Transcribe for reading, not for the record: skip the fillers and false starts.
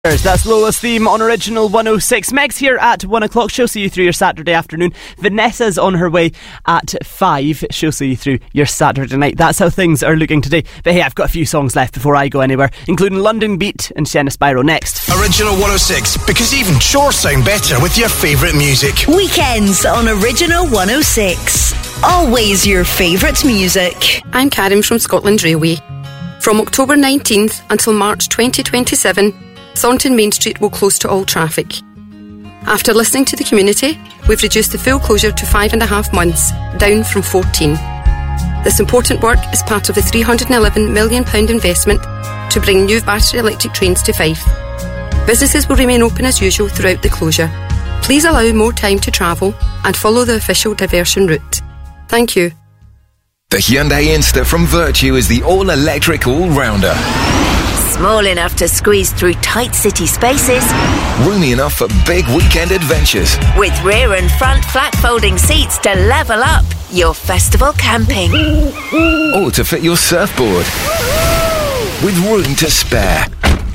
That's Lola's theme on Original 106. Meg's here at 1 o'clock. She'll see you through your Saturday afternoon. Vanessa's on her way at 5. She'll see you through your Saturday night. That's how things are looking today. But hey, I've got a few songs left before I go anywhere, including London Beat and Sienna Spyro next. Original 106, because even chores sound better with your favourite music. Weekends on Original 106. Always your favourite music. I'm Karen from Scotland Railway. From October 19th until March 2027, Thornton Main Street will close to all traffic. After listening to the community, we've reduced the full closure to 5.5 months, down from 14. This important work is part of the £311 million investment to bring new battery electric trains to Fife. Businesses will remain open as usual throughout the closure. Please allow more time to travel and follow the official diversion route. Thank you. The Hyundai Insta from Virtue is the all-electric all-rounder. Small enough to squeeze through tight city spaces. Roomy enough for big weekend adventures. With rear and front flat folding seats to level up your festival camping. Or to fit your surfboard. With room to spare.